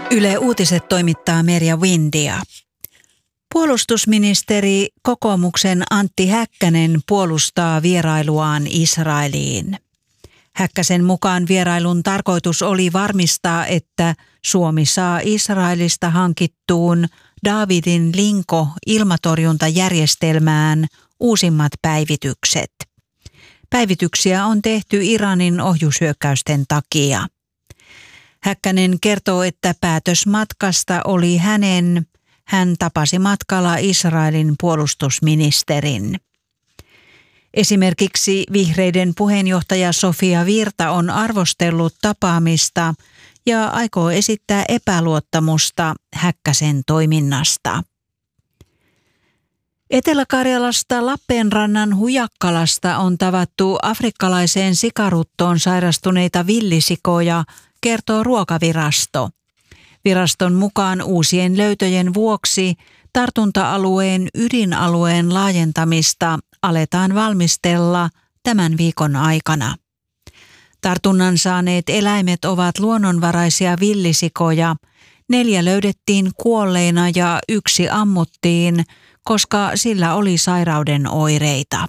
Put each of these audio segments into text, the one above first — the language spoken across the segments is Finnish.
Yle Uutiset toimittaa Merja Windia. Puolustusministeri kokoomuksen Antti Häkkänen puolustaa vierailuaan Israeliin. Häkkäsen mukaan vierailun tarkoitus oli varmistaa, että Suomi saa Israelista hankittuun Davidin Linko-ilmatorjuntajärjestelmään uusimmat päivitykset. Päivityksiä on tehty Iranin ohjushyökkäysten takia. Häkkänen kertoo, että päätös matkasta oli hän tapasi matkalla Israelin puolustusministerin. Esimerkiksi vihreiden puheenjohtaja Sofia Virta on arvostellut tapaamista ja aikoo esittää epäluottamusta Häkkäsen toiminnasta. Etelä-Karjalasta Lappeenrannan Hujakkalasta on tavattu afrikkalaiseen sikaruttoon sairastuneita villisikoja, kertoo Ruokavirasto. Viraston mukaan uusien löytöjen vuoksi tartunta-alueen ydinalueen laajentamista aletaan valmistella tämän viikon aikana. Tartunnan saaneet eläimet ovat luonnonvaraisia villisikoja. 4 löydettiin kuolleina ja 1 ammuttiin, koska sillä oli sairauden oireita.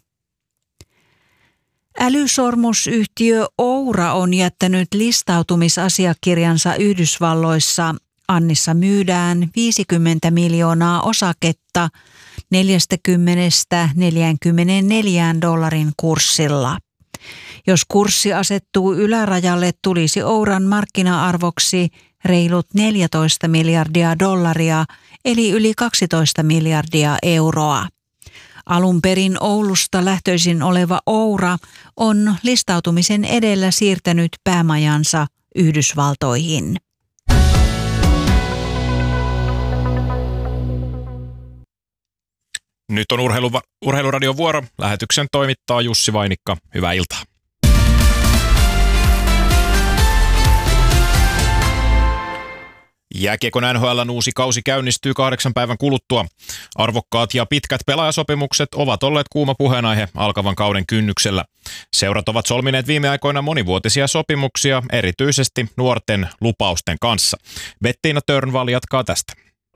Älysormusyhtiö Oura on jättänyt listautumisasiakirjansa Yhdysvalloissa. Annissa myydään 50 miljoonaa osaketta $40–44 kurssilla. Jos kurssi asettuu ylärajalle, tulisi Ouran markkina-arvoksi reilut $14 miljardia, eli yli 12 miljardia euroa. Alun perin Oulusta lähtöisin oleva Oura on listautumisen edellä siirtänyt päämajansa Yhdysvaltoihin. Nyt on Urheiluradion vuoro. Lähetyksen toimittaa Jussi Vainikka. Hyvää iltaa. Jääkiekon NHL:n uusi kausi käynnistyy 8 päivän kuluttua. Arvokkaat ja pitkät pelaajasopimukset ovat olleet kuuma puheenaihe alkavan kauden kynnyksellä. Seurat ovat solmineet viime aikoina monivuotisia sopimuksia, erityisesti nuorten lupausten kanssa. Bettina Törnvall jatkaa tästä.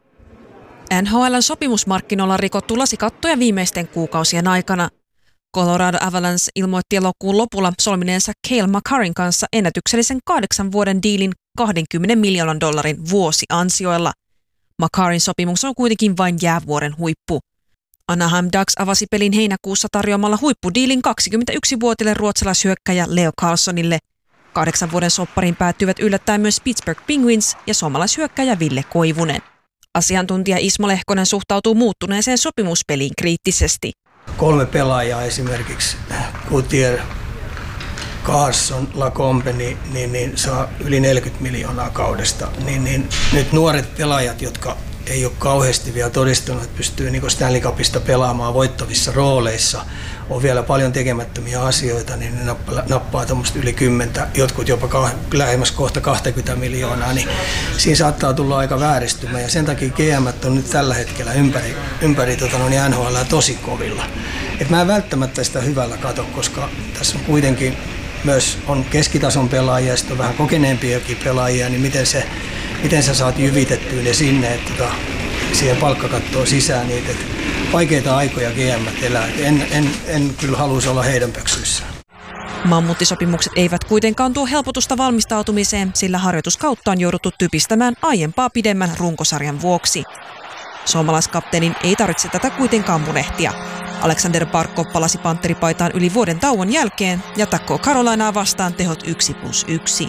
NHL:n sopimusmarkkinoilla on rikottu lasikattoja viimeisten kuukausien aikana. Colorado Avalanche ilmoitti elokuun lopulla solmineensa Cale Macarin kanssa ennätyksellisen 8 vuoden diilin $20 miljoonan vuosiansioilla. Macarin sopimus on kuitenkin vain jäävuoren huippu. Anaheim Ducks avasi pelin heinäkuussa tarjoamalla huippudiilin 21-vuotiaille ruotsalaishyökkäjä Leo Carlsonille. 8 vuoden soppariin päättyivät yllättäen myös Pittsburgh Penguins ja suomalaishyökkäjä Ville Koivunen. Asiantuntija Ismo Lehkonen suhtautuu muuttuneeseen sopimuspeliin kriittisesti. 3 pelaajaa esimerkiksi, Coutier, Carlson, Lacombe, niin saa yli 40 miljoonaa kaudesta. Nyt nuoret pelaajat, jotka ei ole kauheasti vielä todistanut, että pystyy niin Stanley Cupista pelaamaan voittavissa rooleissa, on vielä paljon tekemättömiä asioita, niin ne nappaa tuommoista yli 10, jotkut jopa lähemmäs kohta 20 miljoonaa, niin siinä saattaa tulla aika vääristymä, ja sen takia GM on nyt tällä hetkellä ympäri NHL tosi kovilla. Et mä en välttämättä sitä hyvällä katso, koska tässä on kuitenkin myös on keskitason pelaajia ja sitten on vähän kokeneempiakin pelaajia, niin miten sä saat jyvitettyä ne sinne, että siihen palkkakattoon sisään niitä. Vaikeita aikoja GM elää. En kyllä haluaisi olla heidän pöksyissään. Mammuttisopimukset eivät kuitenkaan tuo helpotusta valmistautumiseen, sillä harjoituskautta on jouduttu typistämään aiempaa pidemmän runkosarjan vuoksi. Suomalaiskapteenin ei tarvitse tätä kuitenkaan murehtia. Alexander Barkov palasi pantteripaitaan yli vuoden tauon jälkeen ja takkoo Carolinaa vastaan tehot 1+1.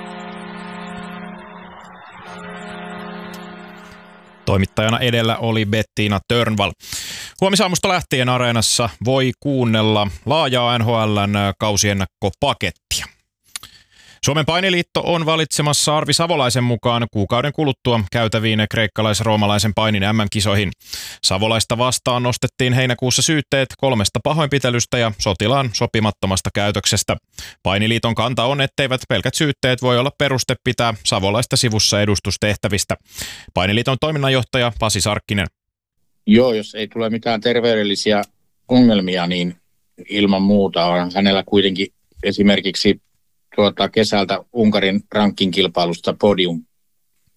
Toimittajana edellä oli Bettina Törnvall. Huomisaamusta lähtien Areenassa voi kuunnella laajaa NHL:n kausiennakkopakettia. Suomen painiliitto on valitsemassa Arvi Savolaisen mukaan kuukauden kuluttua käytäviin kreikkalais-roomalaisen painin MM-kisoihin. Savolaista vastaan nostettiin heinäkuussa syytteet 3 pahoinpitelystä ja sotilaan sopimattomasta käytöksestä. Painiliiton kanta on, etteivät pelkät syytteet voi olla peruste pitää Savolaista sivussa edustustehtävistä. Painiliiton toiminnanjohtaja Pasi Sarkkinen. Joo, jos ei tule mitään terveydellisiä ongelmia, niin ilman muuta on hänellä kuitenkin esimerkiksi kesältä Unkarin ranking-kilpailusta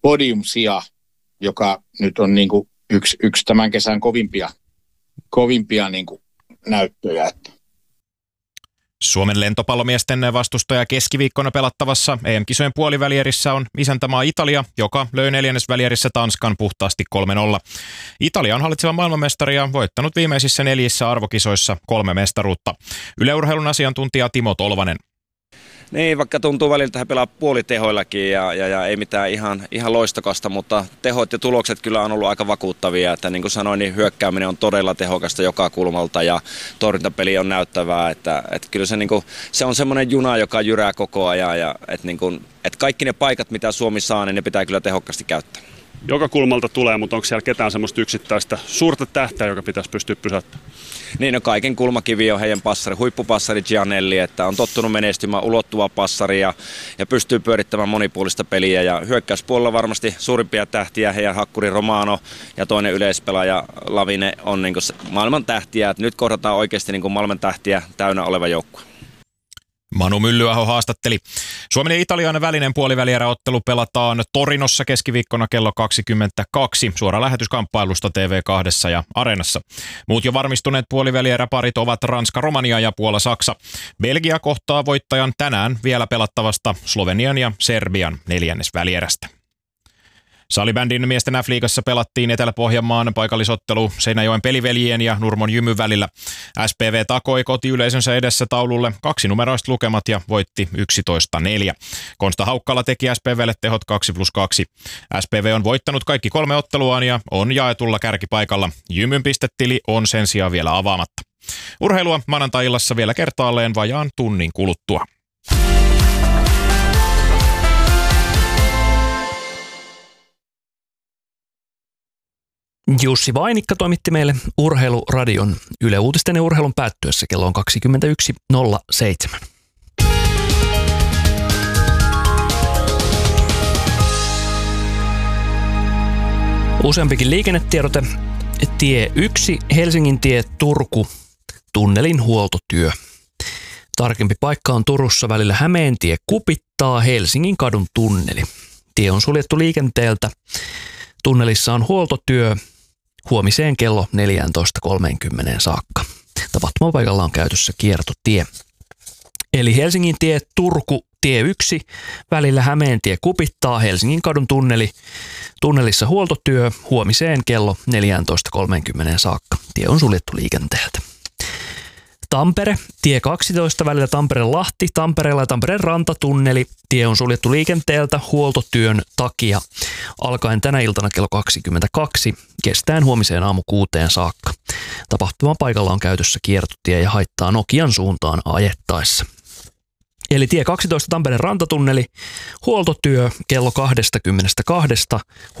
podiumsija, joka nyt on niin kuin yksi tämän kesän kovimpia niin kuin näyttöjä. Suomen lentopallomiesten vastustaja keskiviikkona pelattavassa EM-kisojen puolivälierissä on isäntämaa Italia, joka löi neljännesvälierissä Tanskan puhtaasti 3-0. Italia on hallitseva maailmanmestari ja voittanut viimeisissä 4 arvokisoissa 3 mestaruutta. Yle Urheilun asiantuntija Timo Tolvanen. Niin, vaikka tuntuu väliltä he pelaa puolitehoillakin ja ei mitään ihan loistokasta, mutta tehot ja tulokset kyllä on ollut aika vakuuttavia. Että niin kuin sanoin, niin hyökkääminen on todella tehokasta joka kulmalta ja torjuntapeli on näyttävää. Että kyllä se on semmoinen juna, joka jyrää koko ajan ja että kaikki ne paikat, mitä Suomi saa, niin ne pitää kyllä tehokkaasti käyttää. Joka kulmalta tulee, mutta onko siellä ketään semmoista yksittäistä suurta tähteä, joka pitäisi pystyä pysäyttämään? Niin, heidän kulmakivi on heidän passari, huippupassari Gianelli, että on tottunut menestymään ulottuva passari ja pystyy pyörittämään monipuolista peliä. Ja hyökkäyspuolella varmasti suurimpia tähtiä, heidän hakkuri Romano ja toinen yleispelaaja Lavine on niin kuin maailman tähtiä. Että nyt kohdataan oikeasti niin kuin maailman tähtiä täynnä oleva joukkue. Manu Myllyaho haastatteli. Suomen ja Italian välinen puolivälieräottelu pelataan Torinossa keskiviikkona kello 22. Suora lähetyskamppailusta TV2 ja Areenassa. Muut jo varmistuneet puolivälieräparit ovat Ranska, Romania ja Puola, Saksa. Belgia kohtaa voittajan tänään vielä pelattavasta Slovenian ja Serbian neljännesvälierästä. Salibändin miesten F-liigassa pelattiin Etelä-Pohjanmaan paikallisottelu Seinäjoen Peliveljien ja Nurmon Jymy välillä. SPV takoi kotiyleisönsä edessä taululle 2-numeroiset lukemat ja voitti 11-4. Konsta Haukkala teki SPVlle tehot 2+2. SPV on voittanut kaikki 3 otteluaan ja on jaetulla kärkipaikalla. Jymyn pistetili on sen sijaan vielä avaamatta. Urheilua maanantai-illassa vielä kertaalleen vajaan tunnin kuluttua. Jussi Vainikka toimitti meille Urheiluradion Yle Uutisten ja urheilun päättyessä kello on 21.07. Useampikin liikennetiedote. Tie 1, Helsingin tie Turku, tunnelin huoltotyö. Tarkempi paikka on Turussa välillä Hämeentie Kupittaa, Helsingin kadun tunneli. Tie on suljettu liikenteeltä. Tunnelissa on huoltotyö huomiseen kello 14.30 saakka. Tapahtumapaikalla on käytössä kiertotie. Eli Helsingin tie Turku, tie 1, välillä Hämeentie Kupittaa, Helsingin kadun tunneli. Tunnelissa huoltotyö huomiseen kello 14.30 saakka. Tie on suljettu liikenteeltä. Tampere, tie 12 välillä Tampere-Lahti, Tampereella ja Tampereen rantatunneli. Tie on suljettu liikenteeltä huoltotyön takia alkaen tänä iltana kello 22, kestäen huomiseen aamu 6 saakka. Tapahtumapaikalla on käytössä kiertotie ja haittaa Nokian suuntaan ajettaessa. Eli tie 12 Tampereen rantatunneli, huoltotyö kello 22